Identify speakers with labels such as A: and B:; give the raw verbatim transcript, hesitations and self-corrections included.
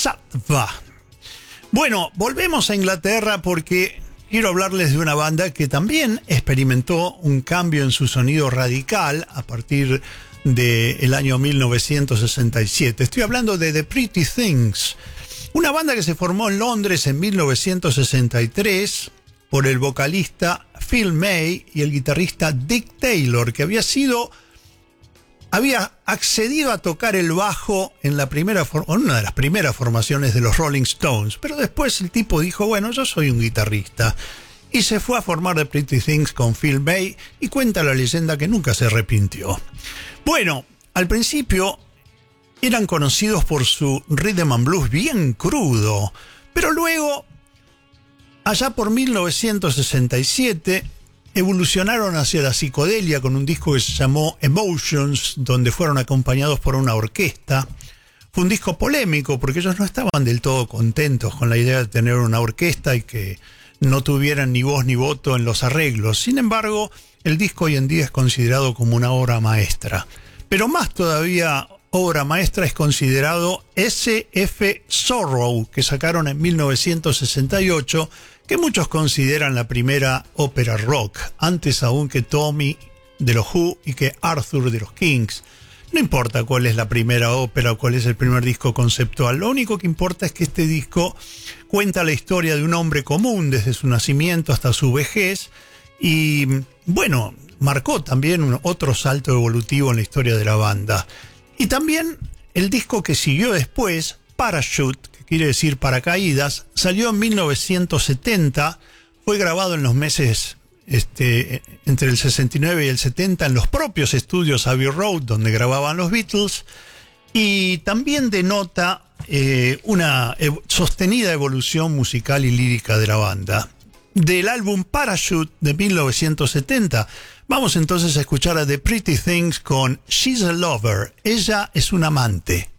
A: Bodhisattva. Bueno, volvemos a Inglaterra porque quiero hablarles de una banda que también experimentó un cambio en su sonido radical a partir del año mil novecientos sesenta y siete. Estoy hablando de The Pretty Things, una banda que se formó en Londres en mil novecientos sesenta y tres por el vocalista Phil May y el guitarrista Dick Taylor, que había sido había accedido a tocar el bajo en la primera for- en una de las primeras formaciones de los Rolling Stones, pero después el tipo dijo, bueno, yo soy un guitarrista, y se fue a formar The Pretty Things con Phil May, y cuenta la leyenda que nunca se arrepintió. Bueno, al principio eran conocidos por su rhythm and blues bien crudo, pero luego, allá por mil novecientos sesenta y siete, evolucionaron hacia la psicodelia con un disco que se llamó Emotions, donde fueron acompañados por una orquesta. Fue un disco polémico porque ellos no estaban del todo contentos con la idea de tener una orquesta y que no tuvieran ni voz ni voto en los arreglos. Sin embargo, el disco hoy en día es considerado como una obra maestra. Pero más todavía obra maestra es considerado S F Sorrow, que sacaron en mil novecientos sesenta y ocho, que muchos consideran la primera ópera rock, antes aún que Tommy de los Who y que Arthur de los Kings. No importa cuál es la primera ópera o cuál es el primer disco conceptual, lo único que importa es que este disco cuenta la historia de un hombre común desde su nacimiento hasta su vejez y, bueno, marcó también un otro salto evolutivo en la historia de la banda. Y también el disco que siguió después, Parachute, que quiere decir paracaídas, salió en mil novecientos setenta, fue grabado en los meses este, entre el sesenta y nueve y el setenta en los propios estudios Abbey Road, donde grababan los Beatles, y también denota eh, una ev- sostenida evolución musical y lírica de la banda. Del álbum Parachute de mil novecientos setenta, vamos entonces a escuchar a The Pretty Things con She's a Lover, ella es un amante.